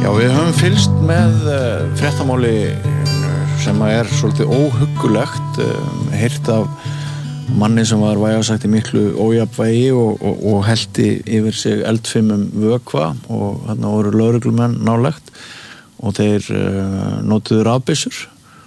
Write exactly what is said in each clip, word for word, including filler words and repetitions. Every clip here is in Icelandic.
Já, við höfum fylgst með uh, fréttamáli sem er svolítið óhuggulegt, uh, heyrt af manni sem var vægast sagt í miklu ójafnvægi og, og, og helti yfir sig eldfimum vökva og þarna voru lögreglumenn nálægt og þeir uh, notuðu rafbyssur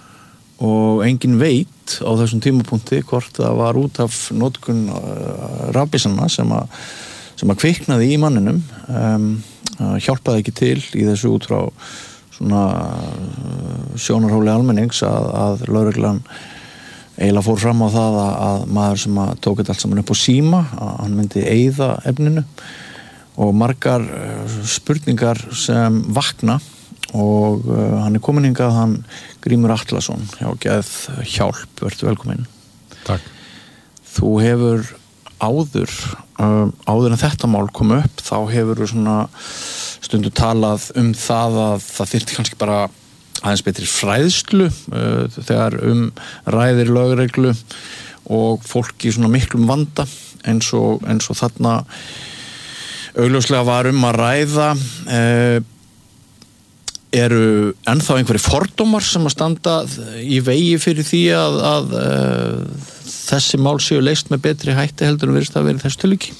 og enginn veit á þessum tímapunkti hvort það var út af notkun uh, rafbyssanna sem að sem að kviknaði í manninum, um, hjálpaði ekki til í þessu út frá svona sjónarhóli almennings að, að lögreglan eiginlega fór fram á það að, að maður sem að tók þetta allt saman upp á síma, að hann myndi eyða efninu og margar spurningar sem vakna og uh, hann er komin hingað, hann Grímur Atlason hjá Geð Hjálp, vertu velkominn. Takk. Þú hefur áður, um, áður en þetta mál kom upp, þá hefur svona stundu talað um það að það þyrfti kannski bara aðeins betri fræðslu uh, þegar um ræðir lögreglu og fólk í svona miklum vanda eins og, eins og þarna augljóslega var um að ræða. Uh, eru ennþá einhverjir fordómar sem að standa í vegi fyrir því að, að uh, þessi mál séu leyst með betri hætti heldur en virðist að vera þessu tilviki?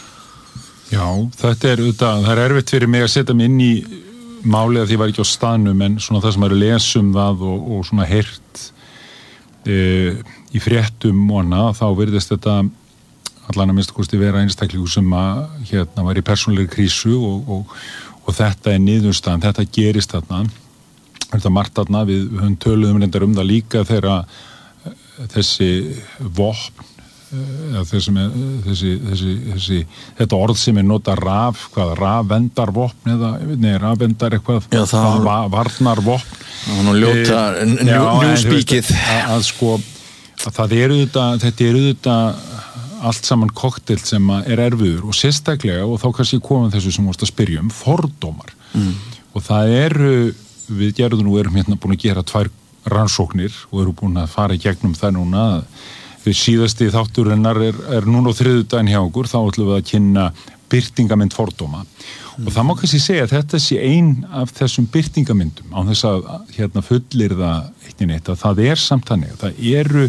Já, þetta er auðvitað, það er erfitt fyrir mig að setja mig inn í málið að því var ekki á staðnum, en svona það sem er að lesa um það og, og svona heyrt e, í fréttum og annað, þá virðist þetta allan að minnsta kosti vera einstaklingu sem að hérna var í persónulegri krísu og, og, og þetta er niðurstaðan, þetta gerist þarna, þetta er margt þarna, við höfum töluðum reyndar um það líka þegar þessi vopn eða þessi, þessi, þessi, þessi þetta orð sem er nota raf, hvað, rafvendarvopn eða, nei, rafvendar eitthvað, já, það va, varnarvopn það var nú ljóta, njúspíkið að, að sko, að það eru þetta, þetta eru þetta allt saman kokteil sem er erfiður og sérstaklega, og þá kannski komum þessu sem vorst að spyrja um, fordómar mm. og það eru, við gerðum nú erum hérna búin að gera tvær rannsóknir og eru búin að fara í gegnum það núna. Við síðasti þátturinnar er, er núna á þriðjudaginn hjá okkur, þá ætlum við að kynna birtingamynd fordóma mm. og það má kannski segja að þetta sé ein af þessum birtingamyndum á þess að hérna fullir það eitt í neitt að það er samt þannig, það eru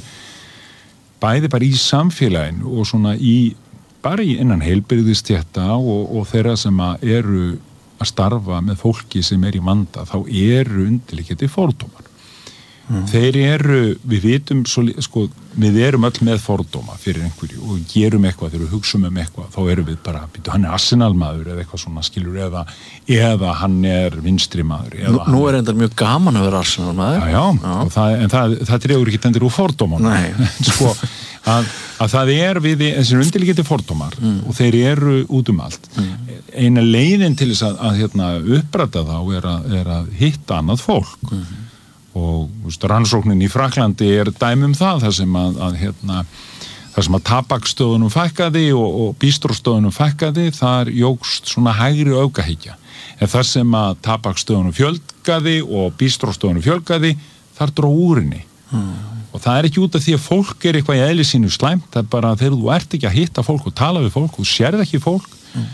bæði bara í samfélaginu og svona í, bara í innan heilbrigðisstétta og, og þeirra sem að eru að starfa með fólki sem er í vanda, þá eru undirliggjandi fordómar. Mm. Þeir eru, við vitum svo, sko, við erum öll með fordóma fyrir einhverju og gerum eitthvað, þegar við hugsaum um eitthvað, þá erum við bara, býtu, hann er Arsenal-maður eða eitthvað svona, skilur, eða, eða hann er vinstri-maður. Nú, nú er enda mjög gaman að vera Arsenal-maður. Já, já, já. Og það, en það, það dregur ekki endur úr fordóman. Nei. Sko, að, að það er við, þessir undirliggjandi fordómar mm. og þeir eru út um allt. Mm. Eina leiðin til þess að, að hérna, uppræta þá er að, er að hitta annað fólk. Mm. Og veist, rannsóknin í Fraklandi er dæmi um það, þar sem að, að hérna, þar sem að tabakstöðunum fækkaði og, og bístróstöðunum fækkaði, þar jógst svona hægri öfgahyggja. En þar sem að tabakstöðunum fjölgaði og bístróstöðunum fjölgaði, þar dró úr henni. Mm. Og það er ekki út af því að fólk er eitthvað í eðli sínu slæmt, það er bara þegar þú ert ekki að hitta fólk og tala við fólk, þú sérð ekki fólk mm.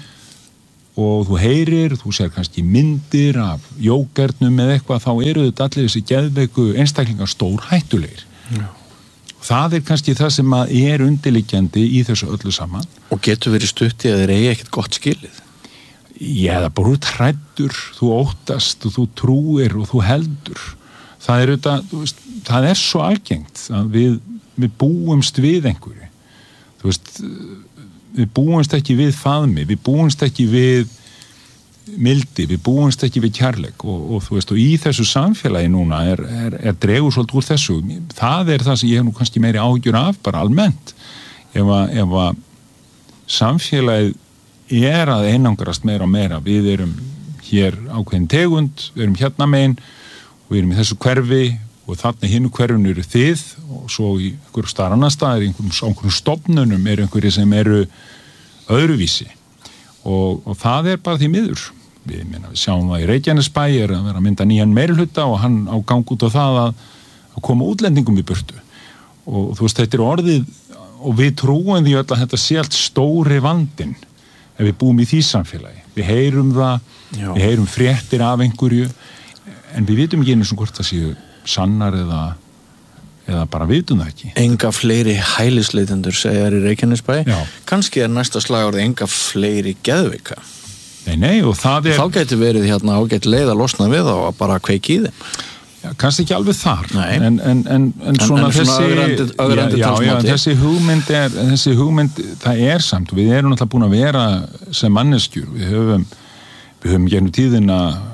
og þú heyrir, þú sér kannski myndir af jógernum eða eitthvað, þá eru þetta allir þessi geðveiku einstaklingar stór hættulegir. Já. Það er kannski það sem að er undirliggjandi í þessu öllu saman. Og getur verið stutt í að þeir eigi ekkert gott skilið? Já, það bara út hræddur, þú óttast og þú trúir og þú heldur. Það er, þetta, veist, það er svo algengt að við, við búumst við einhverju. Þú veist, við búumst ekki við faðmi, við búumst ekki við mildi, við búumst ekki við kærleik og, og þú veist, og í þessu samfélagi núna er, er, er dregur svolítið úr þessu. Það er það sem ég hef nú kannski meiri áhyggjur af, bara almennt. Ef að, ef að samfélagið er að einangrast meira og meira, við erum hér ákveðin tegund, við erum hérna megin og við erum í þessu hverfi og þarna hinu hverfinu eru þið og svo í einhverjum starf annar staðar, í einhverjum, einhverjum stofnunum eru einhverjir sem eru öðruvísi og, og það er bara því miður. Við, meina, við sjáum það í Reykjanesbæ er að vera að mynda nýjan meirihluta og hann á gang út á það að, að koma útlendingum í burtu og þú veist, þetta er orðið og við trúum því öll að þetta sé allt stóri vandinn ef við búum í því samfélagi við heyrum það, Já. við heyrum fréttir af einhverju, en við vitum ekki einu sem hvort það séu sannar eða, eða bara vitum það ekki. Enga fleiri hælisleitendur segja þær í Reykjanesbæ. Já. Kannski er næsta slagorð enga fleiri geðveika. Nei, nei, og það er... Þá getur verið hérna ágætt leið að losna við og bara kveiki í þeim. Já, kannski ekki alveg þar, Nei. en, en, en, en svona en þessi... svona ögrandi, ögrandi já, já, já, talsmáti. þessi hugmynd er, þessi hugmynd, það er samt, við erum náttúrulega búin að vera sem manneskjur, við höfum, við höfum gennum tíðina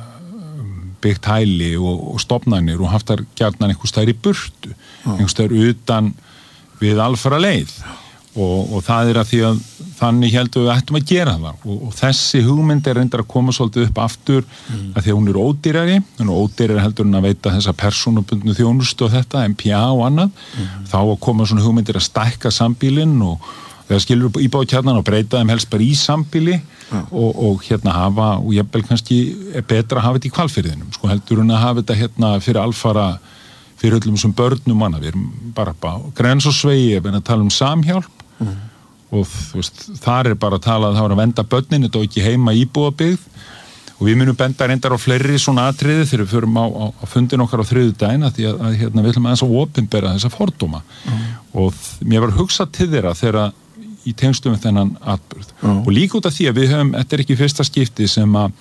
byggt hæli og, og stofnanir og haft þar gjarnan einhvers staðar í burtu, einhvers staðar utan við alfara leið og, og það er að því að þannig heldum við ættum að gera það og, og þessi hugmynd er reyndar að koma svolítið upp aftur mm. að því að hún er ódýrari, hún er ódýrari heldur en að veita þessa persónubundnu þjónustu og þetta, M P A og annað, mm. þá að koma svona hugmyndir að stækka sambílinn og þegar skilur íbúðakjarnan og breyta þeim helst bara í sambíli mm. og, og hérna hafa, og jafnvel kannski er betra að hafa þetta í Hvalfirðinum, sko heldur en að hafa þetta hérna fyrir alfara, fyrir öllum sem börnum manna, við erum bara á Grensásvegi, ég er að tala um samhjálp mm. og þú veist, þar er bara að tala að það var að venda börnin, þetta er ekki heima íbúðabyggð og við munum benda reyndar á fleiri svona atriði þegar við förum á, á, á fundin okkar á þriðjudaginn að því að, að hérna, við ætlum aðeins að opinbera þessa fordóma mm. og mér var hugsað til þeirra þegar í tengstum við þennan atburð mm. og líka út af því að við höfum, þetta er ekki fyrsta skipti sem að,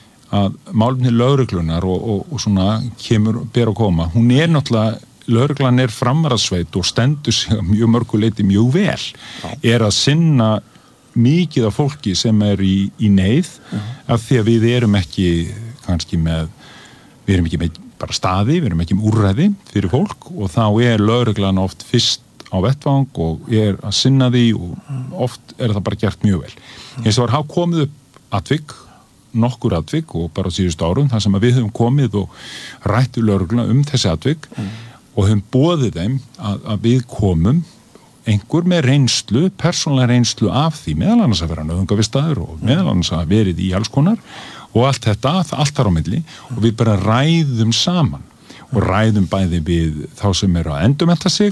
að málefni lögreglunar og, og, og svona kemur, ber að koma, hún er náttúrulega lögreglan er framvarðsveit og stendur sig mjög mörgu leyti mjög vel Já. Er að sinna mikið af fólki sem er í, í neyð Já. Af því að við erum ekki kannski með, við erum ekki með bara staði, við erum ekki með úrræði fyrir fólk og þá er lögreglan oft fyrst á vettvang og er að sinna því og oft er það bara gert mjög vel. Eins og var hafa komið upp atvik, nokkur atvik og bara á síðustu árum þar sem að við höfum komið og rættu lögregluna um þessi atvik mm. og höfum boðið þeim að, að við komum einhver með reynslu, persónlega reynslu af því, meðal annars að vera nauðungarvistaður og meðal annars að verið í alls konar og allt þetta, allt þar á milli og við bara ræðum saman og ræðum bæði við þá sem eru að endurmennta sig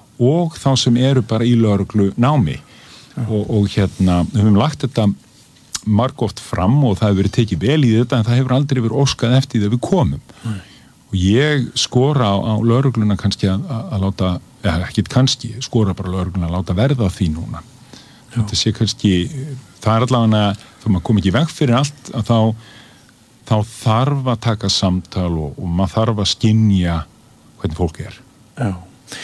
og þá sem eru bara í lögreglu námi og, og hérna, við höfum lagt þetta margóft fram og það hefur verið tekið vel í þetta en það hefur aldrei verið óskað eftir því að við komum Nei. Og ég skora á, á lögregluna kannski að, að láta, eða ekkit kannski, skora bara lögregluna að láta verða því núna. Já. Þetta sé kannski, það er allavega, þá maður kom ekki veg fyrir allt, að þá, þá þarf að taka samtal og, og maður þarf að skynja hvernig fólk er. Já.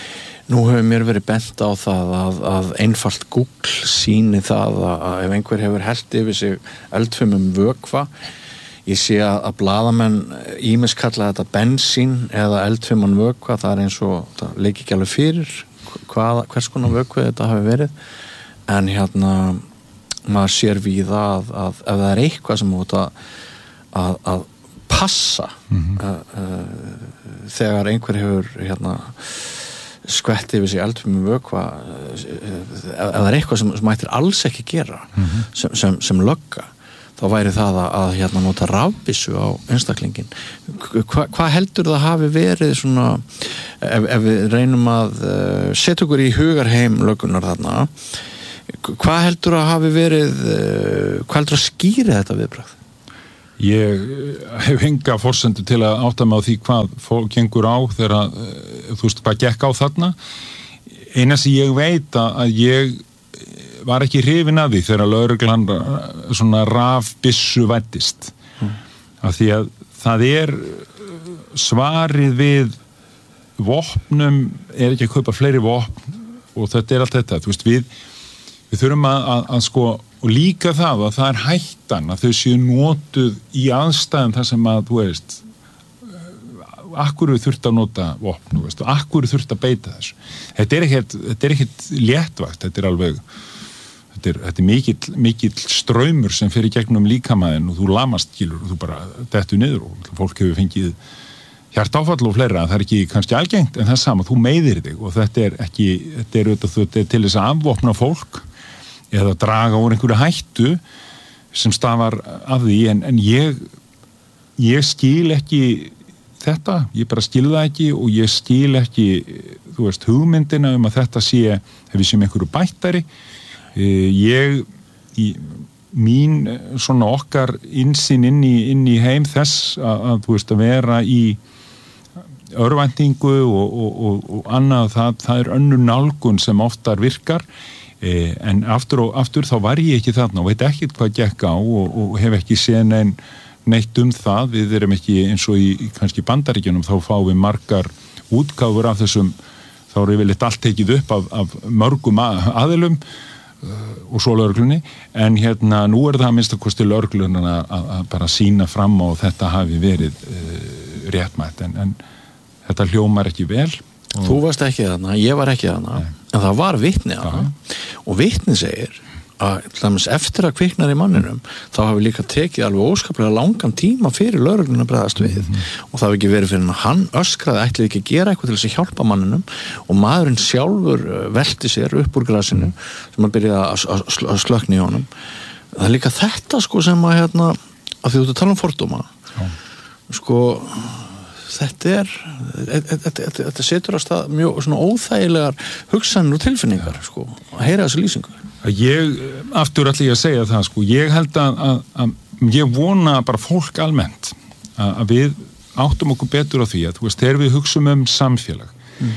Nú hefur mér verið bent á það að, að einfalt Google sýni það að ef einhver hefur hellt yfir sig eldfimum vökva, ég sé að, að blaðamenn ýmis kalla þetta bensín eða eldfiman vökva, það er eins og, það leiki ekki alveg fyrir hvað, hvers konar vökva þetta hafi verið, en hérna maður sér víða að, að ef það er eitthvað sem út að, að, að passa mm-hmm. uh, uh, þegar einhver hefur hérna skvett yfir sig eldfimum vökva uh, ef, ef það er eitthvað sem, sem mættir alls ekki gera mm-hmm. sem, sem, sem lögga þá væri það að, að hérna nota rafbyssu á einstaklingin. Hva, hvað heldur það hafi verið svona, ef, ef við reynum að uh, setja okkur í hugarheim löggunar þarna, hvað heldur það hafi verið, uh, hvað heldur það skýri þetta viðbragð? Ég hef enga forsendu til að átta mig á því hvað fólk gengur á þegar, uh, þú veist, hvað gekk á þarna. Eina sem ég veit að ég var ekki hrifin af því þegar lögreglan svona rafbyssu væddist mm. af því að það er svarið við vopnum er ekki að kaupa fleiri vopn og þetta er allt þetta, þú veist við við þurfum að, að, að sko og líka það að það er hættan að þau séu notuð í aðstæðum þar sem að þú veist akkur við þurft að nota vopn veist, akkur við þurft að beita þessu þetta er ekkert, þetta er ekkert léttvægt þetta er alveg Þetta er, þetta er mikill, mikill straumur sem fer í gegnum líkamæðin og þú lamast skilur og þú bara dettur niður og fólk hefur fengið hjartáfall og fleira, það er ekki kannski algengt en það er sama, þú meiðir þig og þetta er ekki, þetta er, þetta er til þess að afvopna fólk eða draga úr einhverju hættu sem stafar af því en, en ég ég skil ekki þetta, ég bara skil það ekki og ég skil ekki, þú veist, hugmyndina um að þetta sé, ef við séum einhverju bættari Ég, ég mín svona okkar innsýn inn í, inn í heim þess að, að þú veist að vera í örvæntingu og, og, og, og annað það, það er önnur nálgun sem oftar virkar eh, en aftur og aftur þá var ég ekki þarna og veit ekkert hvað gekk á og, og hef ekki séð neinn neitt um það, við erum ekki eins og í kannski Bandaríkjunum, þá fáum við margar útgáfur af þessum, þá er yfirleitt allt tekið upp af, af mörgum aðilum uh, og svo lögreglunni, en hérna nú er það að minnsta kosti lögreglunni að, að bara sína fram á og þetta hafi verið uh, réttmætt, en, en þetta hljómar ekki vel. Þú varst ekki þarna, ég var ekki þarna, Nei. En það var vitni þarna og vitni segir að eftir að kviknar í manninum þá hafi líka tekið alveg óskaplega langan tíma fyrir lögregluna að bregðast við mm-hmm. og það hafi ekki verið fyrir að hann öskraði ætlaði ekki að gera eitthvað til þess að hjálpa manninum og maðurinn sjálfur velti sér upp úr grasinu mm. sem að byrja að, að slökna í honum. Það er líka þetta sko sem að hérna, að því þú ert að tala um fordóma Já. Sko þetta er þetta setur á stað mjög svona óþægilegar hugsanir og tilfinningar sko, að heyra þessu lýsingu. Ég, aftur ætla ég að segja það sko, ég held að, að, að ég vona bara fólk almennt að, að við áttum okkur betur á því að þú veist, þegar við hugsum um samfélag mm.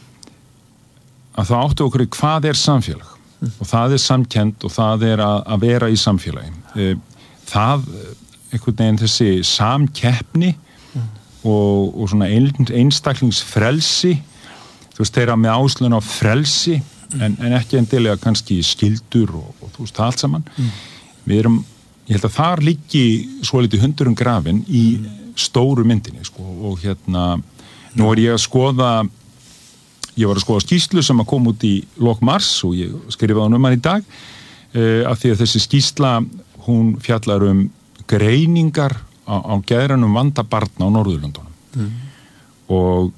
að þá áttum okkur í hvað er samfélag mm. og það er samkennd og það er að, að vera í samfélagi. Það, einhvern veginn þessi samkeppni mm. og, og svona einstaklingsfrelsi, þú veist, þeirra með áslun á frelsi En, en ekki endilega kannski skildur og, og þú veist, allt saman mm. við erum, ég held að þar liggi svo litið hundurinn grafin í mm. stóru myndinni sko, og hérna nú er ég að skoða ég var að skoða skýrslu sem að koma út í lok mars og ég skrifaði um hann í dag uh, af því að þessi skýrsla hún fjallar um greiningar á, á geðrænum vanda barna á Norðurlöndunum mm. og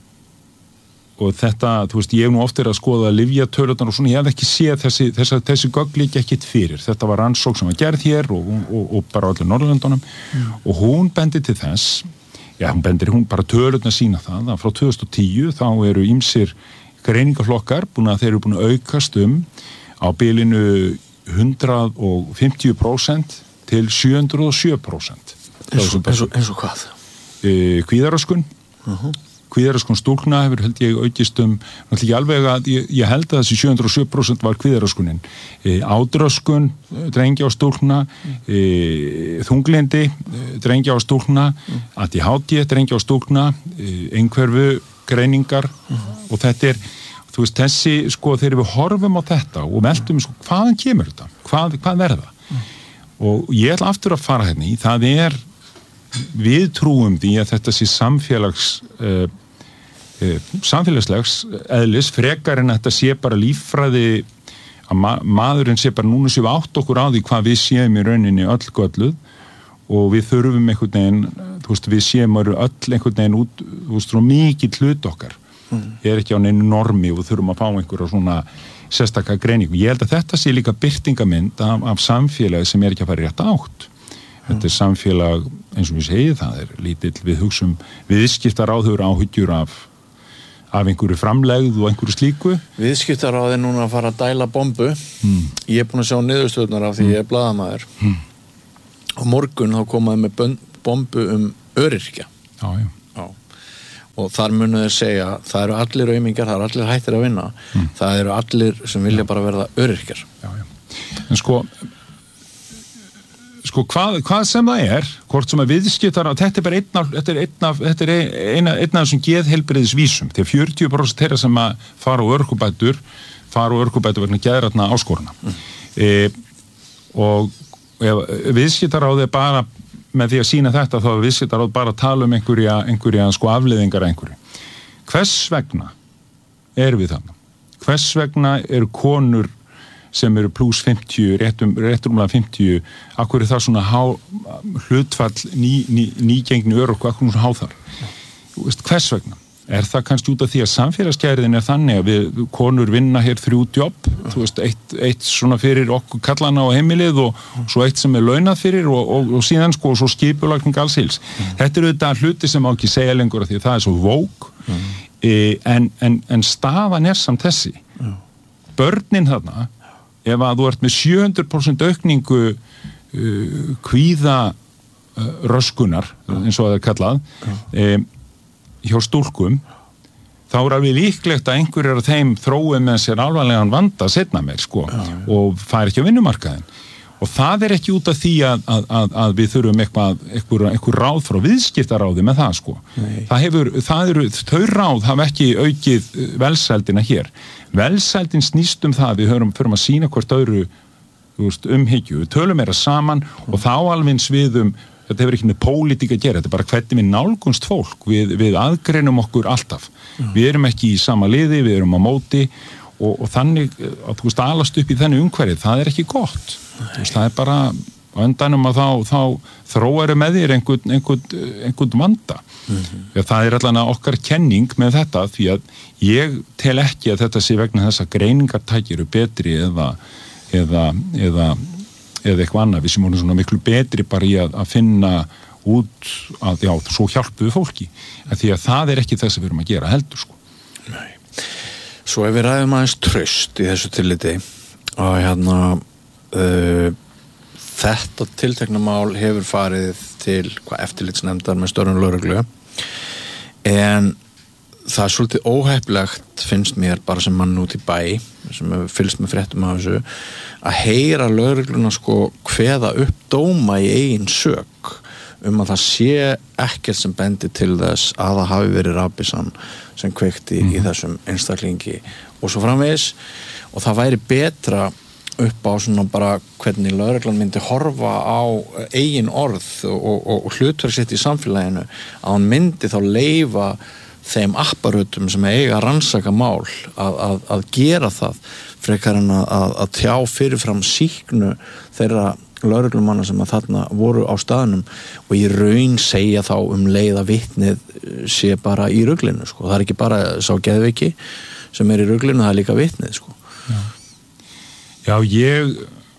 og þetta, þú veist, ég hef nú oft verið að skoða lyfjatölurnar og svona, ég hef ekki séð þessi, þessi, þessi gögn líka ekkert fyrir. Þetta var rannsókn sem var gerð hér og, og, og bara á allir Norðurlöndunum mm. og hún bendir til þess, já, hún bendir, hún bara tölurnar sína það, að frá tvö þúsund og tíu þá eru ýmsir greiningaflokkar búin að þeir eru búin að aukast um á bilinu hundrað og fimmtíu prósent til sjö hundruð og sjö prósent. Eins og, eins og, eins og hvað? E, kvíðaröskun. Uh-huh. Kvíðaröskun stúlkna hefur held ég aukist um, náttúrulega alveg að ég, ég held að þessi sjö hundruð og sjö prósent var kvíðaröskunin. E, ádröskun, drengja á stúlkna, e, þunglindi, drengja á stúlkna, mm. A D H D, drengja á stúlkna, e, einhverfu greiningar mm. og þetta er, þú veist, þessi, sko, þegar við horfum á þetta og meldum, sko, hvaðan kemur þetta? Hvað, hvað verða? Mm. Og ég ætla aftur að fara hérna í, það er við trúum því að þetta sé samfélags uh, uh, samfélagslegs eðlis frekar en að þetta sé bara líffræði að ma maðurinn sé bara núna sé við átt okkur á því hvað við séum í rauninni öll gölluð og við þurfum einhvern veginn, þú veist, við séum öll einhvern veginn út, þú veist, mikið hlut okkar mm. er ekki á neinu normi og þurfum að fá einhverja svona sérstaka greiningu. Ég held að þetta sé líka birtingamynd af, af samfélagi sem er ekki að fara rétt átt. Þetta er samfélag, eins og við segið, það er lítill, við hugsum, viðskiptaráður áhyggjur af, af einhverju framlegð og einhverju slíku. Viðskiptaráð er núna að fara að dæla bombu. Mm. Ég er búin að sjá niðurstöðunar af því mm. ég er blaðamaður. Mm. Og morgun þá komaði með bombu um öryrkja. Já, já. Já. Og þar munu þeir segja, það eru allir aumingar, það eru allir hættir að vinna. Mm. Það eru allir sem vilja já. Bara verða öryrkjar. Já, já. En sko... Sko, hvað, hvað sem það er, hvort sem að viðskiptar, þetta er bara einn af, þetta er einn af, þetta er eina, einn af þessum geðheilbrigðisvísum, þegar fjörutíu prósent þeirra sem að fara á örorkubætur, fara á örorkubætur vegna geðrænna áskorana. Mm. E, og viðskiptaráð er bara, með því að sína þetta, þá er viðskiptaráð bara að tala um einhverja, einhverja sko afleiðingar einhverju. Hvers vegna erum við þarna? Hvers vegna eru konur sem eru pluss fimmtíu, réttum, réttumlega fimmtíu, akkur er það svona há, hlutfall ný, ný, nýgengni örorku, akkur er svona háþar. Veist, hvers vegna? Er það kannski út af því að samfélagsgæriðin er þannig að við konur vinna hér þrjú jobb, þú veist, eitt, eitt svona fyrir okkur kallana á heimilið og svo eitt sem er launað fyrir og, og, og síðan sko og svo skipulagning alls hils. Mm. Þetta eru þetta hluti sem má ekki segja lengur af því að það er svo vók, mm. e, en, en, en staðan er samt þessi. Mm. Börnin þarna, ef að þú ert með sjö hundruð prósent aukningu uh, kvíða uh, röskunar, eins og það er kallað, um, hjá stúlkum, þá er alveg líklegt að einhverjir af þeim þrói með sér alvarlegan vanda setna meir, sko, já, já. Og fær ekki á vinnumarkaðin. Og það er ekki út af því að, að, að, að við þurfum eitthvað, eitthvað, eitthvað ráð frá viðskiptaráði með það, sko. Það hefur, það eru, þau ráð hafa ekki aukið velsældina hér. Velsældin snýst um það, við höfum fyrir að sína hvort öðru, þú veist, umhyggju, við tölum meira saman mm. og þá alveg sviðum, þetta hefur ekki með pólitík að gera, þetta er bara hvernig við nálgunst fólk, við, við aðgreinum okkur alltaf. Mm. Við erum ekki í sama liði, við erum á móti og, og þannig að þú veist alast upp í þenni umhverfið, það er ekki gott. Þú veist, það er bara á endanum að þá, þá þróaru með þér einhvern, einhvern, einhvern vanda. Mm-hmm. Það er allan okkar kenning með þetta því að ég tel ekki að þetta sé vegna þess að greiningartæki eru betri eða, eða, eða eða eitthvað annað, við sem vorum svona miklu betri bara í að, að finna út að, já, svo hjálpuðu fólki að því að það er ekki þess að við erum að gera heldur, sko. Nei. Svo ef við ræðum aðeins traust í þessu tilliti og hérna uh, þetta tiltekna mál hefur farið til hvað eftirlitsnefndar með störfum lögreglu en það er svolítið óheppilegt finnst mér bara sem mann út í bæ sem hefur fylgst með fréttum af þessu að heyra lögregluna sko kveða upp dóma í eigin sök um að það sé ekkert sem bendir til þess að það hafi verið rafbyssan sem kveikti mm. í þessum einstaklingi og svo framvegis og það væri betra upp á svona bara hvernig lögreglan myndi horfa á eigin orð og, og, og hlutverk sitt í samfélaginu að hann myndi þá leyfa þeim apparutum sem eiga að rannsaka mál að, að, að gera það frekar en að, að tjá fyrirfram sýknu þeirra lögreglumanna sem að þarna voru á staðnum og í raun segja þá um leið að vitnið sé bara í ruglinu, sko. Það er ekki bara sá geðveiki sem er í ruglinu, það er líka vitnið, sko. Já, Já ég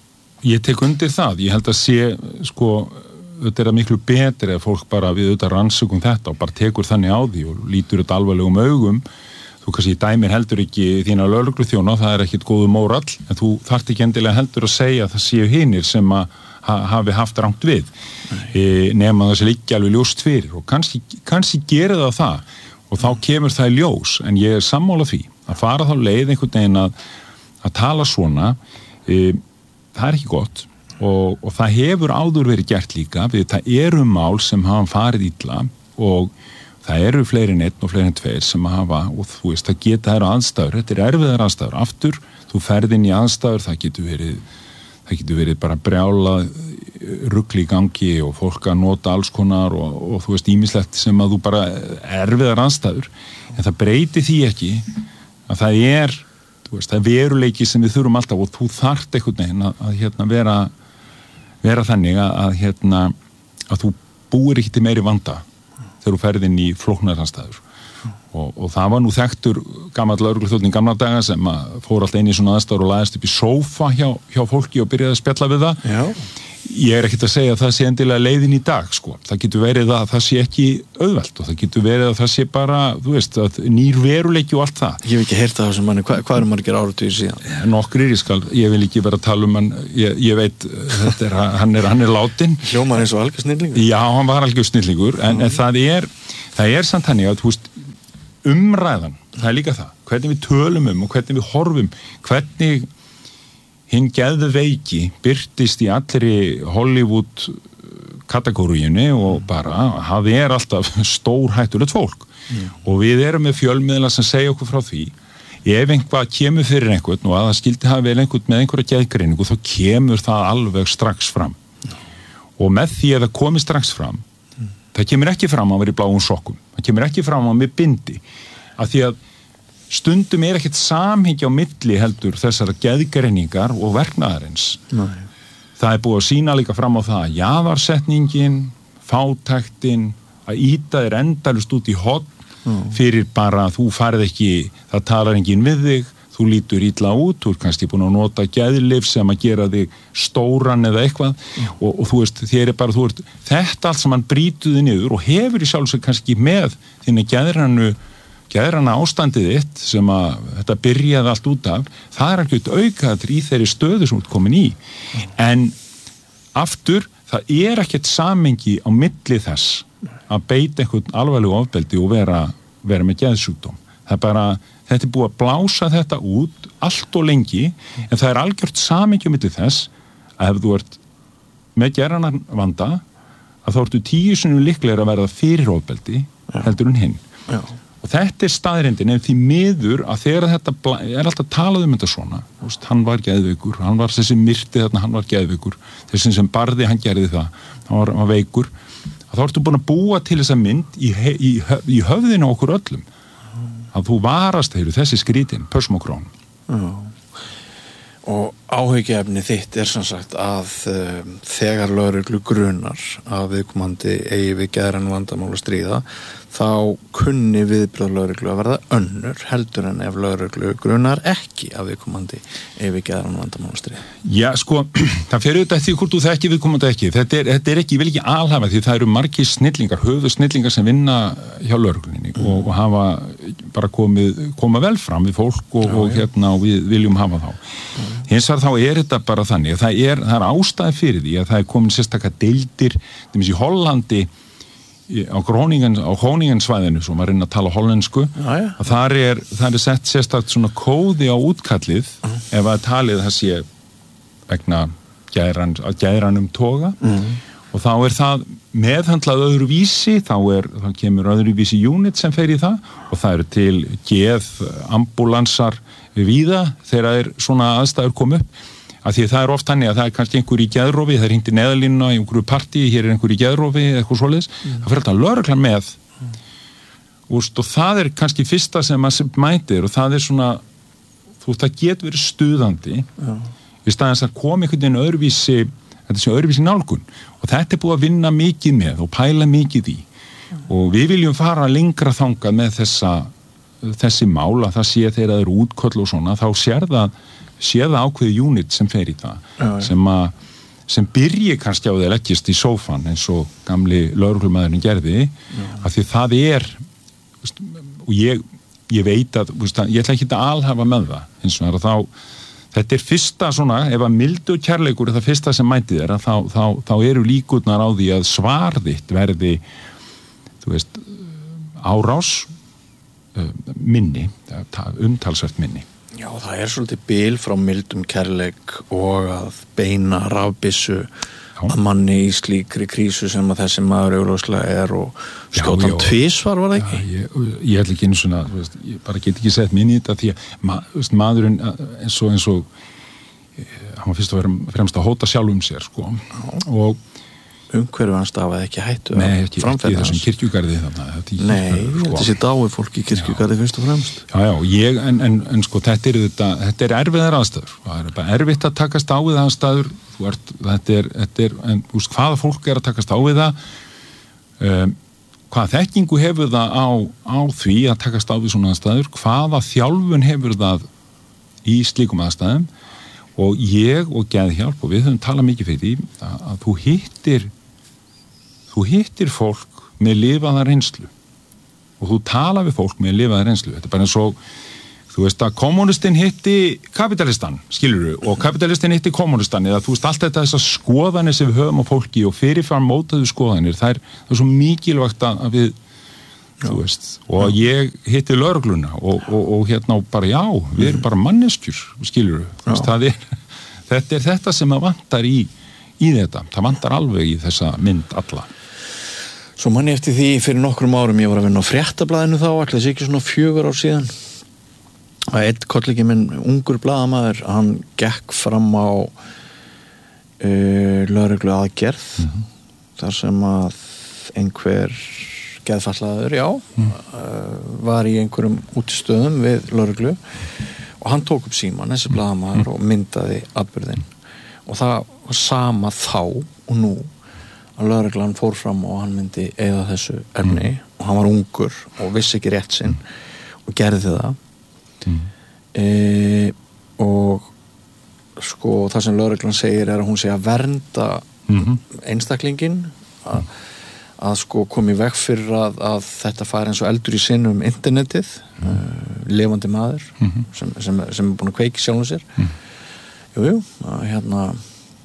ég tek undir það, ég held að sé sko þetta er miklu betri að fólk bara við auðvitað rannsökum þetta og bara tekur þannig á því og lítur þetta alvarlegum augum þú kannski dæmir heldur ekki þína lögregluþjóna, það er ekkit góðu mórall en þú þarft ekki endilega heldur að segja að það séu hinir sem að ha, hafi haft rangt við e, nema það sé ekki alveg ljóst fyrir og kannski, kannski gerir það það og þá kemur það í ljós en ég er sammála því að fara þá leið einhvern veginn að, að tala svona e, það er ekki gott Og, og það hefur áður verið gert líka við það eru mál sem hafa farið illa og það eru fleiri en einn og fleiri en tveir sem hafa og þú veist það geta þær aðstæður þetta er erfiðar aðstæður aftur þú ferð inn í aðstæður það getur verið það getur verið bara brjála rugl í gangi og fólk að nota alls konar og, og þú veist ýmislegt sem að þú bara erfiðar aðstæður en það breyti því ekki að það er þú veist það er veruleiki sem við þurfum alltaf og þú þarft einhvern veginn að, að hérna vera vera þannig að, að, hérna, að þú búir ekki til meiri vanda þegar þú ferð inn í flóknarhanstæður og, og það var nú þekktur gamall lögregluþjónn í gamla daga sem að fór alltaf inn í svona aðstæður og lagðist upp í sófa hjá, hjá fólki og byrjaði að spjalla við það Já. Ég er ekkert að segja að það sé endilega leiðin í dag sko. Það getur verið að það sé ekki auðvelt og það getur verið að það sé bara þú veist, að nýr veruleiki og allt það Ég hef ekki heyrt það þessum manni, Hva, hvað er margir áratugir síðan? Nokkrir, ég skal, ég vil ekki vera að tala um hann, ég, ég veit þetta er, hann er, hann er látin Hljómar eins og algjör snillingur? Já, hann var algjör snillingur en, mm. en það er, það er samt hannig að þú veist, umræðan, það er líka það hvernig við tölum um og hvernig við horfum hvernig hinn geðveiki birtist í allri Hollywood kategóriunni og bara það er alltaf stórhættulegt fólk mm. og við erum með fjölmiðla sem segja okkur frá því ef einhvað kemur fyrir einhvern og að það skildi hafa vel einhvern með einhverja geðgreiningu þá kemur það alveg strax fram mm. og með því að það komi strax fram mm. það kemur ekki fram að vera í bláum sokkum það kemur ekki fram að með bindi af því að stundum er ekkert samhengi á milli heldur þessara geðgreiningar og verknaðarins. Nei. Það er búið að sýna líka fram á það að jaðarsetningin, fátæktin, að ýta þér endalust út í horn mm. fyrir bara að þú farið ekki, það talar enginn við þig, þú lítur illa út, þú er kannski búin að nota geðlyf sem að gera þig stóran eða eitthvað mm. og, og þú veist, þér er bara, þú veist, þetta allt sem hann brýtuði niður og hefur í sjálfsög kannski með þinni geðrannu geðrana ástandið þitt sem að þetta byrjaði allt út af, það er alveg aukaður í þeirri stöðu sem þú ert komin í. En aftur, það er ekkert samengi á milli þess að beita einhvern alvarlegu ofbeldi og vera, vera með geðsjúkdóm. Það er bara, þetta er búið að blása þetta út allt og lengi, en það er algjört samengi á milli þess að ef þú ert með geðrænan vanda, að þá ertu tíu sinnum líklegir að verða fyrir ofbeldi heldur en hinn. Já. Og þetta er staðreyndin, en því miður að þegar þetta er alltaf talað um þetta svona, veist, hann var geðveikur, hann var þessi myrti þarna, hann var geðveikur, þessi sem barði, hann gerði það, hann var, hann var veikur, að þá ertu búin að búa til þessa mynd í, í, í höfðinu okkur öllum, að þú varast heilu þessi skrítin, pösmokrón. Já. Og áhyggjuefni þitt er sem sagt að um, þegar lögreglu grunar að viðkomandi eigi við geðræn vandamál að stríða, þá kunni viðbröð lögreglu að verða önnur heldur en ef lögreglu grunar ekki að viðkomandi eigi við geðræn vandamál að stríða. Já, sko, það fer auðvitað eftir hvort þú þekki viðkomandi ekki. Þetta er, þetta er ekki, ég vil ekki alhafa því það eru margir snillingar, höfu snillingar sem vinna hjá lögreglunni mm. og, og hafa bara komið, koma vel fram við fólk og, já, og hérna og við viljum hafa þá. Mm. Hins vegar þá er þetta bara þannig að það er, það er ástæði fyrir því að það er komin sérstaklega deildir, þeim í Hollandi á Groningen, á Groningen-svæðinu sem að reyna að tala hollensku, já, já. Og þar er, þar er sett sérstakt svona kóði á útkallið mm. ef að talið það sé vegna gæðran, gæðranum toga mm. og þá er það meðhandlað öðru vísi, þá, er, þá kemur öðru vísi unit sem fer í það og það eru til geð ambulansar víða þegar er svona aðstæður kom upp að því það er oft hannig að það er kannski einhver í geðrofi, það er hringt í neðalínuna í einhverju partí, hér er einhver í geðrofi eða eitthvað svoleiðis, mm. það fyrir alltaf lögreglan með mm. Úst, og það er kannski fyrsta sem maður mætir og það er svona, þú veist, það getur verið stuðandi mm. í staðins að koma einhvern veginn öðruvísi, þetta sé öðruvísi nálgun og þetta er búið að vinna mikið með og pæla mikið í mm. og við viljum fara lengra þangað með þessa, þessi mál að það sé þegar það eru útköll og svona, þá sér það sé það ákveði unit sem fer í það já, já. sem að sem byrji kannski á því að leggjast í sófan eins og gamli lögreglumæðurinn gerði já. Af því það er veist, og ég, ég veit að veist, ég ætla ekki að alhafa með það eins og það er að þá þetta er fyrsta svona, ef að mildi og kærleikur er það fyrsta sem mæti þér þá, þá, þá eru líkurnar á því að svar þitt verði þú veist árás minni, umtalsvert minni. Já, það er svolítið bil frá mildum kærleik og að beina rafbyssu að manni í slíkri krísu sem að þessi maður augljóslega er og skjóta hann tvisvar, var það ekki? Já, ég, ég ætla ekki einu svona, veist, ég bara get ekki sett minni í þetta því að ma, veist, maðurinn eins og, eins og hann var fyrst að vera fremst að hóta sjálf um sér, sko, og umhverfið hans stafaði ekki hættu Nei, ekki, ekki þessum kirkjugarði þannig, Nei, sko. Þessi dái fólk í kirkjugarði fyrst og fremst Já, já, ég, en, en, en sko þetta er, þetta, þetta er erfiðar aðstæður það er bara erfitt að takast á við aðstæður ert, þetta er, þetta er en úst, hvaða fólk er að takast á við það um, hvaða þekkingu hefur það á, á því að takast á við svona aðstæður hvaða þjálfun hefur það í slíkum aðstæðum og ég og Geðhjálp og við höfum talað mikið fyrir því að, að þú hittir þú hittir fólk með lifaða reynslu og þú tala við fólk með lifaða reynslu þetta er bara eins og þú veist að kommunistinn hitti kapitalistan skilurðu og kapitalistin hitti kommunistan eða þú veist allt þetta þessar skoðanir sem við höfum á fólki og fyrirfram mótaðu skoðanir það er, það er svo mikilvægt að við já. Þú veist og já. Ég hitti lögregluna og, og, og hérna bara já við erum bara manneskjur skilurðu veist, það er, þetta er þetta sem að vantar í, í þetta það vantar alveg í þessa mynd alla Svo manni eftir því fyrir nokkrum árum ég var að vinna á Fréttablaðinu þá, ætla þessi ekki svona fjögur ár síðan að einn kollegi minn, ungur blaðamaður, hann gekk fram á uh, lögreglu aðgerð mm-hmm. þar sem að einhver geðfallaður, já, mm. uh, var í einhverjum útistöðum við lögreglu og hann tók upp símann, þessi blaðamaður mm. og myndaði atburðinn og það var sama þá og nú að lögreglan fór fram og hann myndi eyða þessu efni mm. og hann var ungur og vissi ekki rétt sinn og gerði það mm. e, og sko það sem lögreglan segir er að hún sé að vernda mm-hmm. einstaklingin að, að sko komi veg fyrir að, að þetta fari eins og eldur í sinn um internetið mm. uh, lifandi maður mm-hmm. sem, sem, sem er búin að kveiki sjálfum sér mm. jú, jú, að hérna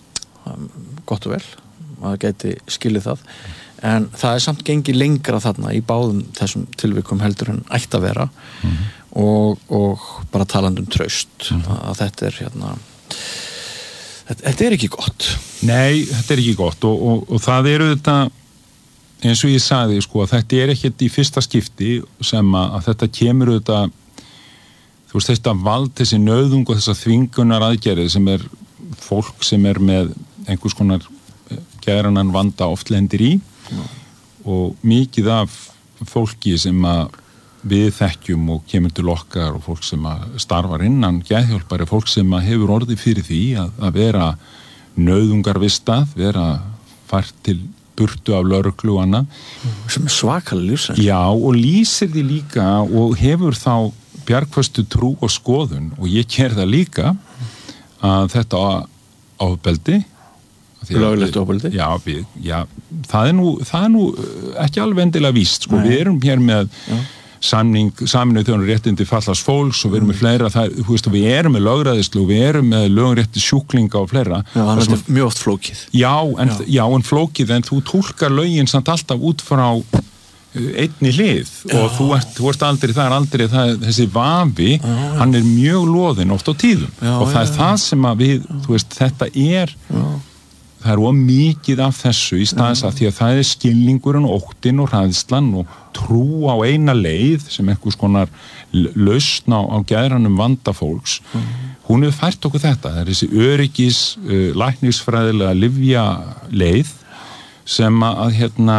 gott og vel, maður gæti skilið það, en það er samt gengið lengra þarna í báðum þessum tilvikum heldur en ætti að vera mm-hmm. og, og bara talandi um traust mm-hmm. að þetta er hérna þetta, þetta er ekki gott. Nei, þetta er ekki gott og, og, og það eru þetta eins og ég sagði, sko, að þetta er ekkert í fyrsta skipti sem að, að þetta kemur auðvitað, þú veist, þetta vald, þessi nauðung og þessa þvingunar aðgerðið sem er fólk sem er með einhvers konar geðrænan vanda oft lendir í ja. Og mikið af fólki sem að við þekkjum og kemur til okkar og fólk sem að starfar innan geðhjálpar er fólk sem að hefur orðið fyrir því að, að vera nauðungarvistað, vera fært til burtu af lögreglu og annað. Sem er svakalega lífsætt. Já, og lýsir því líka og hefur þá bjargföstu trú og skoðun og ég ger það líka að þetta ofbeldi löglegt ofbeldi? Já, við, já það, er nú, það er nú ekki alveg endilega víst, sko, Nei. Við erum hér með já. Samning, Sameinuðu þjóðanna réttindi fallaðs fólks og við erum með fleira, það, þú veist, við erum með lögræðislu og við erum með lögrétti sjúklinga og fleira. Já, það er svona mjög oft flókið. Já, en, já. já, en flókið, en þú túlkar lögin samt alltaf út frá einni hlið já. Og þú ert, þú ert aldrei, það er aldrei, það er, þessi vafi, já, já. Hann er mjög loðinn oft á tíðum já, og það já, er já. Það sem að við, já. Þú veist, þetta er, já. Það er of mikið af þessu í staðis að því að það er skilningurinn, óttinn og hræðslan og trú á eina leið sem einhvers konar lausn á, á geðrænum vanda fólks. Mm. Hún hefur fært okkur þetta. Það er þessi öryggis, uh, læknisfræðilega lyfja leið sem að, að hérna,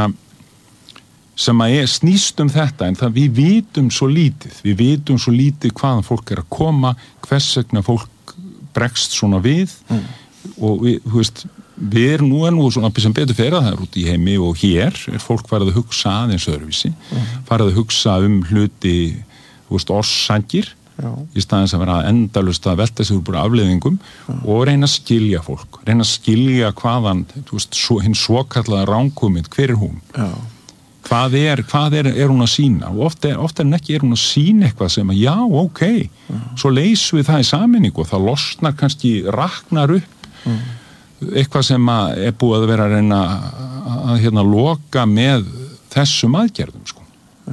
sem að er, snýst um þetta en það við vitum svo lítið. Við vitum svo lítið hvaðan fólk er að koma, hvers vegna fólk bregst svona við mm. og við, þú veist, við erum nú en nú svona sem betur fyrir það er út í heimi og hér er fólk farið að hugsa aðeins öðruvísi mm. farið að hugsa um hluti þú veist, orsakir í staðins að vera endalaust að velta sig úr bara afleiðingum Já. Og reyna að skilja fólk reyna að skilja hvaðan þú veist, svo, hinn svokallaða rangkomind, hver er hún? Já. Hvað er, hvað er, er hún að sína og oft er, oft er hún ekki, er hún að sína eitthvað sem að já, ok, Já. Svo leysum við það í sameiningu og það losnar kannski, raknar upp mm. eitthvað sem að er búið að vera að reyna að, að hérna loka með þessum aðgerðum sko.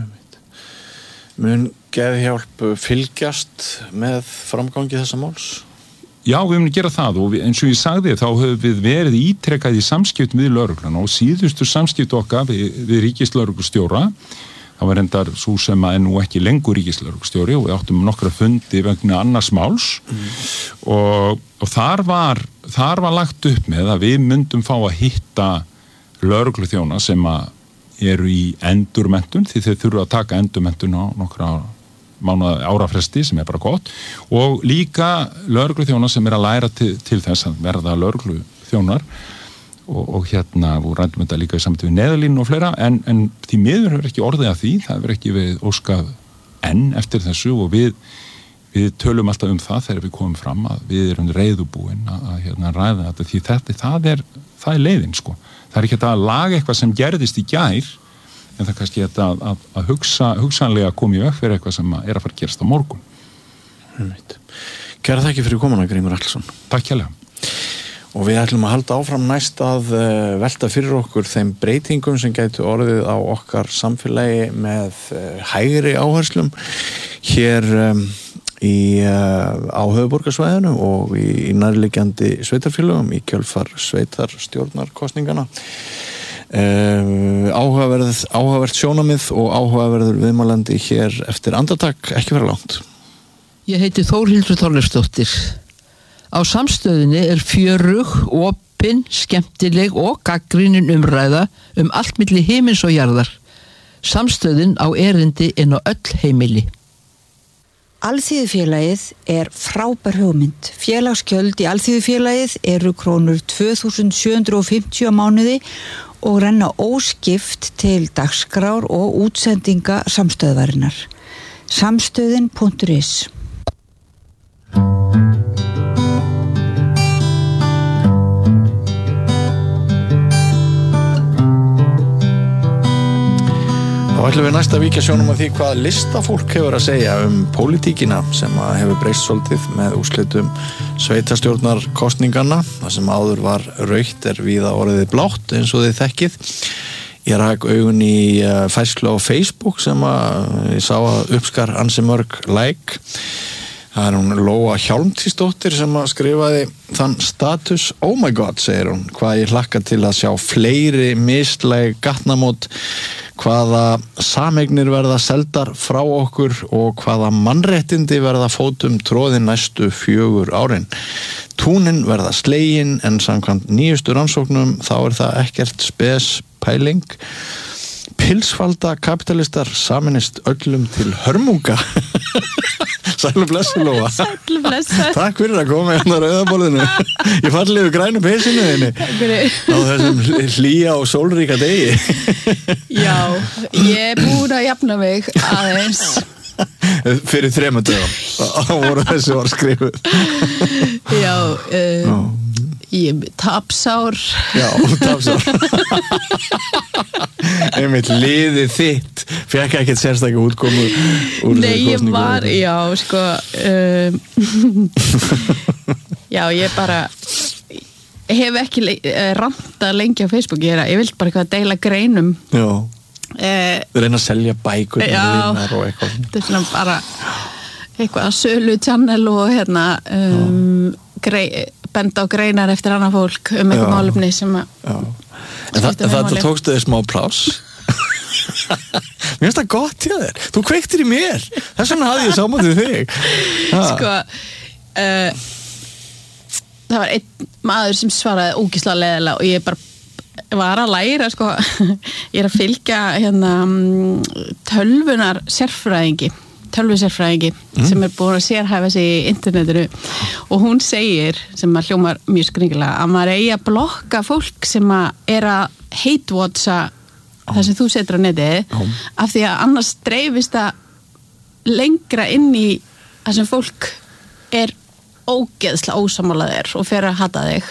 Mun geðhjálp fylgjast með framgangi þessa máls? Já, við höfum að gera það og við, eins og ég sagði þá höfum við verið ítrekkað í samskiptum við lögregluna og síðustu samskipt okkar við, við ríkislögreglustjóra það var endar svo sem að er nú ekki lengur ríkislögreglustjóri og við áttum nokkra fundi vegna annars máls mm. og, og þar var þar var lagt upp með að við myndum fá að hitta lögregluþjóna sem að eru í endurmenntun því þeir þurfa að taka endurmenntun á nokkra mánuða árafresti sem er bara gott og líka lögregluþjóna sem er að læra til, til þess að verða lögregluþjónar og, og hérna og rændum þetta líka í samtíð við neðalínu og fleira en, en því miður hefur ekki orðið að því það hefur ekki við óskað enn eftir þessu og við við tölum alltaf um það þegar við komum fram að við erum reiðubúin að, að hérna, ræða þetta því þetta, það er, það er leiðin sko. Það er ekki að laga eitthvað sem gerðist í gær en það er kannski að, að, að hugsa, hugsanlega koma í veg fyrir eitthvað sem er að fara að gerast á morgun. Kæra þakki fyrir komuna Grímur Atlason. Takk hérlega. Og við ætlum að halda áfram næst að uh, velta fyrir okkur þeim breytingum sem gætu orðið á okkar samfélagi með uh, hægri áherslum hér um, í, uh, á höfuðborgarsvæðinu og í, í nærliggjandi sveitarfélögum í kjölfar sveitarstjórnarkosningana. Uh, áhugaverð, áhugavert sjónamið og áhugaverður viðmælandi hér eftir andartak, ekki vera langt. Ég heiti Þórhildur Þorleifsdóttir. Á Samstöðinni er fjörug, opin, skemmtileg og gagnrýnin umræða um allt milli himins og jarðar. Samstöðin á erindi inn á öll heimili. Alþýðufélagið er frábær hugmynd. Félagsgjöld í Alþýðufélagið eru krónur tvö þúsund sjö hundruð fimmtíu á mánuði og renna óskipt til dagskrár og útsendinga samstöðvarinnar. Samstöðin punktur is Þá Þá ætlum við næst að víkja sjónum að því hvað listafólk hefur að segja um pólitíkina sem að hefur breyst svolítið með úrslitum sveitarstjórnarkosninganna. Það sem áður var rautt er víða orðið blátt eins og þið þekkið. Ég rak augun í færslu á Facebook sem að ég sá að uppskar ansi mörg like. Það er hún Lóa Hjálmtísdóttir sem að skrifaði þann status. Oh my god, segir hún, hvað ég hlakka til að sjá fleiri mislæg gatnamót, hvaða sameignir verða seldar frá okkur og hvaða mannréttindi verða fótum tróðin næstu fjögur árin. Túnin verða slegin en samkvæmt nýjustu rannsóknum þá er það ekkert spes pæling. Pilsfalda kapitalistar saminist öllum til hörmunga. Sælu blessu, Lóa. Sælu blessu. Takk fyrir að koma hérna á rauðaborðinu. Ég falli yfir grænu peysinu þinni. Takk fyrir. Á þessum hlýja og sólríka degi. Já, ég er búin að jafna mig aðeins. Fyrir þremur dögum. Þá voru þessi var skrifuð. Já, um, ég tapsár. Já, tapsár. Einmitt liðið þitt fekk ekkert sérstaklega útkomu úr Nei, ég var, já, sko um, já, ég bara hef ekki le rantað lengi á Facebook, ég, er, ég vilt bara eitthvað að deila greinum. Já, eh, reyna að selja bækur já, og eitthvað. þetta er svona bara eitthvað að sölu channel og hérna um, grei, benda á greinar eftir annað fólk um eitthvað málefni sem að já. En það, það tókstu þér smá pláss. Mér finnst það gott hjá þér. Þú kveiktir í mér. Þess vegna hafði ég sámátið þig. Ha. Sko, uh, það var einn maður sem svaraði ógeðslega leiðilega og ég bara var að læra, sko. Ég er að fylgja hérna tölvunar sérfræðingi. tölvusérfræðingi mm. sem er búin að sérhæfa sig í internetinu og hún segir, sem að hljómar mjög skringilega, að maður eigi að blokka fólk sem að er að hate-watcha oh. það sem þú setur á netið oh. af því að annars dreifist það lengra inn í það sem fólk er ógeðslega ósamálaðir og fer að hata þig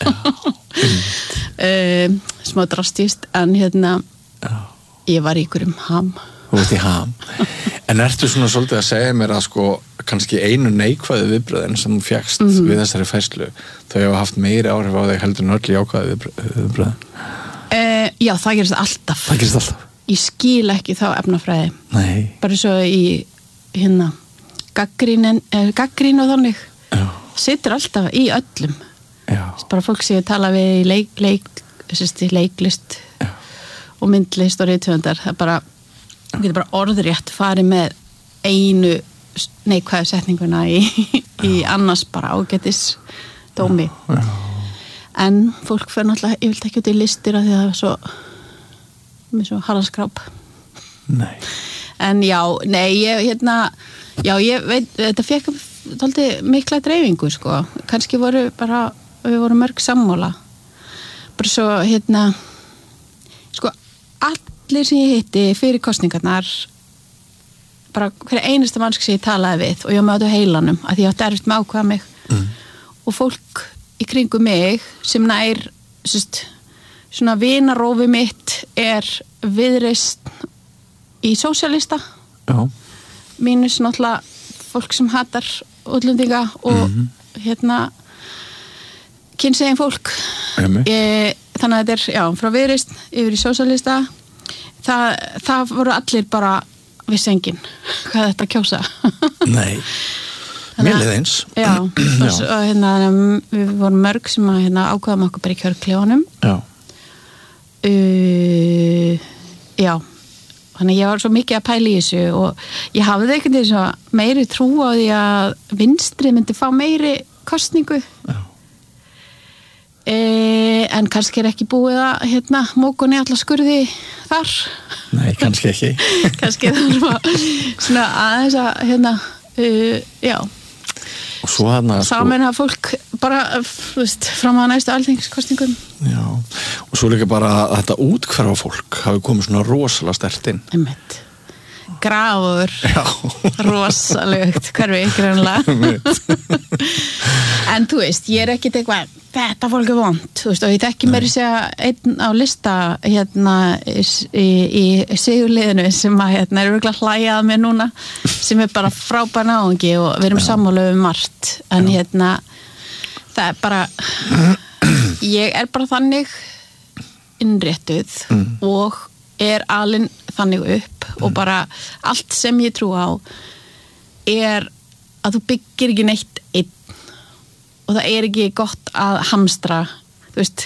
um, smá drastíst en hérna oh. ég var í ykkurum ham Þú veist í ham. En ertu svona svolítið að segja mér að sko kannski einu neikvæðu viðbröðin sem þú fékkst mm -hmm. við þessari færslu, þau hafa haft meiri áhrif á þig heldur en öll jákvæðu viðbröðin? Uh, já, það gerist alltaf. Það gerist alltaf? Ég skil ekki þá efnafræði. Nei. Bara svo í hérna gaggrín, eh, gaggrín og þannig. Já. Situr alltaf í öllum. Já. Bara fólk sem ég tala við í leik, leik, sérst, leiklist Já. Og myndlist og rithöfundar, það bara þú getur bara orðrétt farið með einu neikvæðu setninguna í, í annars bara ágætis dómi. Já, já. En fólk fer náttúrulega, ég vil ekki út í listir af því að það er svo með svo harðaskráp. Nei. En já, nei, ég, hérna, já, ég veit, þetta fekk tóldi mikla dreifingu, sko. Kannski voru bara, við vorum mörg sammála. Bara svo, hérna, sko, allir sem ég hitti fyrir kosningarnar bara hver einasta mannsk sem ég talaði við og ég var með á heilanum að ég átti erfitt með ákveða mig mm. og fólk í kringum mig sem nær sérst, svona vinarófi mitt er Viðreisn í sósíalista mínus náttúrulega fólk sem hatar útlendinga og mm-hmm. hérna kynsegin fólk ég, þannig að þetta er já, frá Viðreisn yfir í sósíalista Það, það voru allir bara vissi enginn hvað þetta kjósa. Nei, mér leið eins. Já, og svo, hérna, við vorum mörg sem að hérna, ákveðum okkur bara í kjörklefanum. Já. Uh, já, þannig ég var svo mikið að pæla í þessu og ég hafði einhvern veginn svo meiri trú á því að vinstri myndi fá meiri kostningu. Já. Eh, en kannski er ekki búið að hérna, mókunni alla skurði þar. Nei, kannski ekki. kannski það var svona aðeins að hérna, uh, já. Og svo hérna saman að fólk bara, þú veist, fram að næstu alþingiskostingum. Já, og svo líka bara að þetta útkvarfa fólk hafi komið svona rosalega sterkt inn. Einmitt. Grafur. Já. Rosalegt, hverfi, greinlega. En þú veist, ég er ekkit eitthvað þetta fólk er vond, þú veist, og ég þekki mér segja einn á lista hérna í, í, í sigurliðinu sem að hérna er örgulega hlæjað mér núna sem er bara frábær náungi og við erum sammála um margt en Já. hérna það er bara ég er bara þannig innréttuð mm. og er alin þannig upp mm. og bara allt sem ég trú á er að þú byggir ekki neitt einn og það er ekki gott að hamstra þú veist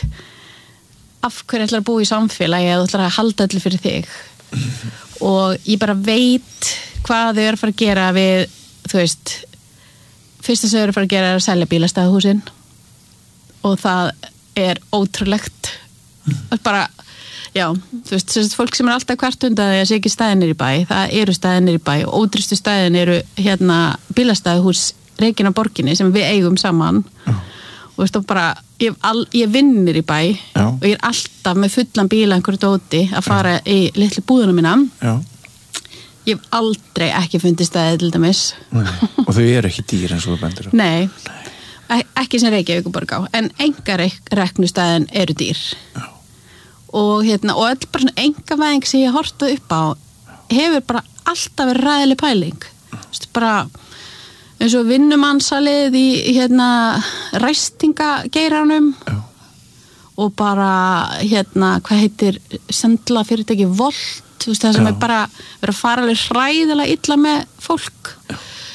af hverju ætlar að búa í samfélagi að þú ætlar að halda allir fyrir þig mm. og ég bara veit hvað þau eru að fara að gera við þú veist fyrsta sem þau eru að fara að gera er að selja bílastæðahúsin og það er ótrúlegt mm. bara já, þú veist, þessi fólk sem er alltaf hvert undan því að sé ekki stæðinir í bæ það eru stæðinir í bæ og ódýrstu stæðin eru hérna bílastæðahús reikin á borginni sem við eigum saman Já. og veist þú bara ég, all, ég vinnir í bæ Já. og ég er alltaf með fullan bíla einhverju dóti að fara Já. í litlu búðuna mína Já. ég hef aldrei ekki fundið stæði til dæmis og þau eru ekki dýr eins og þú bendir á nei, Nei. ekki sem Reykjavíkurborg á en engar reknu stæðin eru dýr Já. og hérna og öll bara svona engavæðing sem ég horfði upp á hefur bara alltaf verið ræðileg pæling þú veist bara eins og vinnumansalið í hérna ræstingageiranum Já. og bara hérna hvað heitir sendla fyrirtæki Volt þú veist það sem Já. er bara verið að fara alveg hræðilega illa með fólk Já.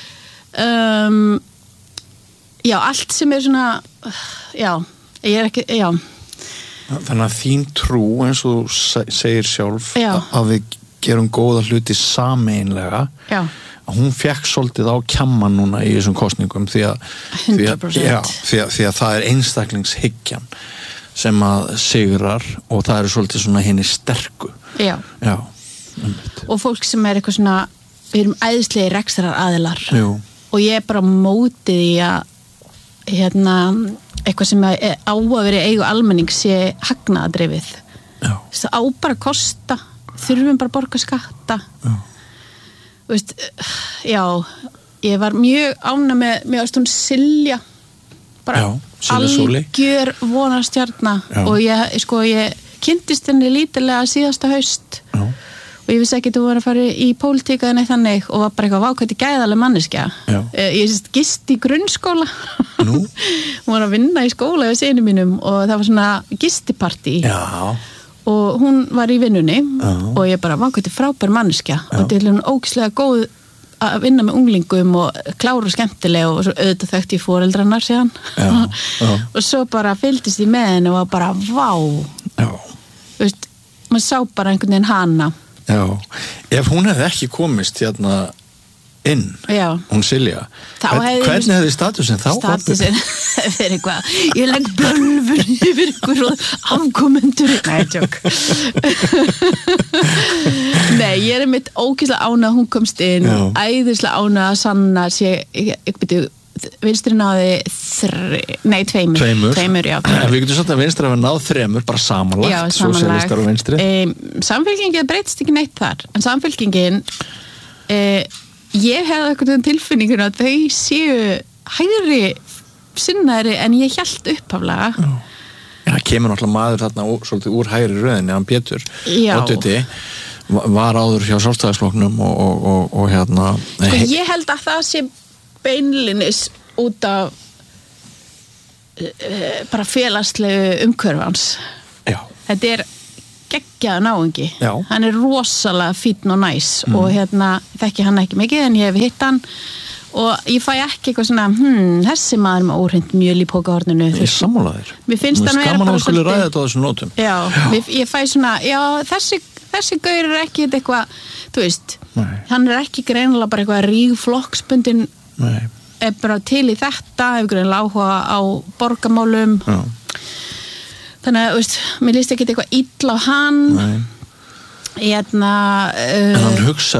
Um, já allt sem er svona já ég er ekki já þannig að þín trú eins og þú segir sjálf Já. að við gerum góða hluti sameinlega Já. að hún fekk svolítið á kjamman núna í þessum kostningum því að, því að, já, því að, því að það er einstaklingshyggjan sem að sigrar og það eru svolítið svona henni sterku Já. Já, og fólk sem er eitthvað svona við erum æðislega rekstrar aðilar Jú. og ég er bara mótið í að hérna eitthvað sem er á að vera í eigu almenning sé hagnaðardrifið það á bara að kosta þurfum bara að borga skatta Já. Veist, já, ég var mjög ánægð með mjög ástun Silja bara já, algjör vonarstjarna og ég, sko, ég kynntist henni lítilega síðasta haust já. og ég vissi ekki að þú var að fara í pólitíka en eitt þannig og var bara eitthvað vákvætti gæðaleg manneskja já. ég sést gist í grunnskóla hún var að vinna í skóla við sinni mínum og það var svona gistipartí já og hún var í vinnunni uh. og ég bara vákvætti frábær manneskja Já. og til hún ógislega góð að vinna með unglingum og klára og skemmtilega og svo auðvitað þekkti ég foreldrarnar síðan og svo bara fylgdist ég með henni og var bara vá Já. þú veist, maður sá bara einhvern veginn hana Já, ef hún hefði ekki komist hérna inn, Já. hún Silja Hvern, hvernig hefði statusinn þá statusinn fyrir eitthvað ég legg bölfur yfir ykkur og afkomendur nei, tjók nei, ég er mitt ógeðslega ánægð að hún komst inn Já. æðislega ánægð að sanna sé, ég, ég byrju vinstri náði þri, nei, tveimur tveimur, tveimur já, en við getum sagt að vinstri hafa náð þremur bara samanlagt, já, sósíalistar og vinstri um, samfélkingin breytist ekki neitt þar en samfélkingin um, ég hefði eitthvað tilfinningun að þau séu hægri sinnaðri en ég hélt upphaflega Já, það kemur náttúrulega maður þarna úr, svolítið úr hægri röðinni, hann Pétur Oddviti, var áður hjá Sjálfstæðisflokknum og, og, og, og hérna og ég held að það sé beinlinis út af uh, bara félagslegu umhverfans Já. þetta er geggjaður náungi Já. hann er rosalega fínn og næs Mm. og hérna þekki hann ekki mikið en ég hef hitt hann og ég fæ ekki eitthvað svona hmm, þessi maður með óhreint mjöl í pókahorninu Ég sammála þér mér finnst hann vera gaman bara að skuli ræða þetta á þessum nótum já, já. Mér, ég fæ svona já, þessi, þessi gaur er ekki eitthvað þú veist, Nei. hann er ekki greinilega bara eitthvað ríg flokksbundin Nei. er bara til í þetta hefur greinilega áhuga á borgamálum Já. þannig að, veist, mér líst ekki eitthvað illa á hann Nei. hérna uh, en hann hugsa